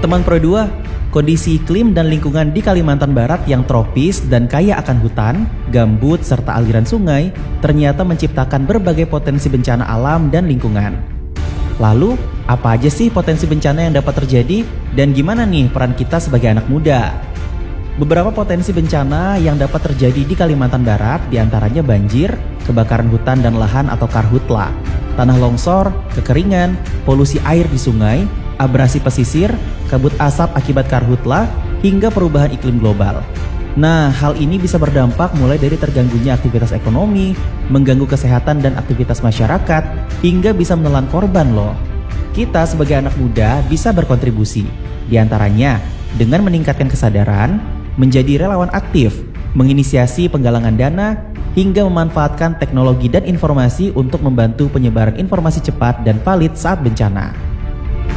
Teman-teman Pro 2, kondisi iklim dan lingkungan di Kalimantan Barat yang tropis dan kaya akan hutan, gambut, serta aliran sungai ternyata menciptakan berbagai potensi bencana alam dan lingkungan. Lalu, apa aja sih potensi bencana yang dapat terjadi dan gimana nih peran kita sebagai anak muda? Beberapa potensi bencana yang dapat terjadi di Kalimantan Barat diantaranya banjir, kebakaran hutan dan lahan atau karhutla, tanah longsor, kekeringan, polusi air di sungai, abrasi pesisir, kabut asap akibat karhutla, hingga perubahan iklim global. Nah, hal ini bisa berdampak mulai dari terganggunya aktivitas ekonomi, mengganggu kesehatan dan aktivitas masyarakat, hingga bisa menelan korban loh. Kita sebagai anak muda bisa berkontribusi, diantaranya dengan meningkatkan kesadaran, menjadi relawan aktif, menginisiasi penggalangan dana, hingga memanfaatkan teknologi dan informasi untuk membantu penyebaran informasi cepat dan valid saat bencana.